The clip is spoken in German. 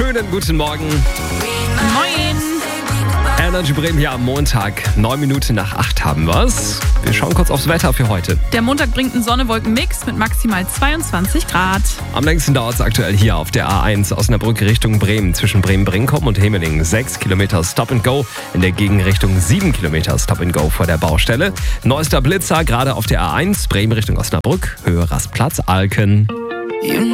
schönen guten Morgen. Moin. Energy Bremen hier am Montag. 9 Minuten nach 8 haben wir's. Wir schauen kurz aufs Wetter für heute. Der Montag bringt einen Sonne-Wolken-Mix mit maximal 22 Grad. Am längsten dauert es aktuell hier auf der A1 Osnabrück Richtung Bremen. Zwischen Bremen-Brinkum und Hemeling 6 Kilometer Stop and Go. In der Gegenrichtung 7 Kilometer Stop and Go vor der Baustelle. Neuester Blitzer gerade auf der A1 Bremen Richtung Osnabrück. Höhe Rastplatz Alken.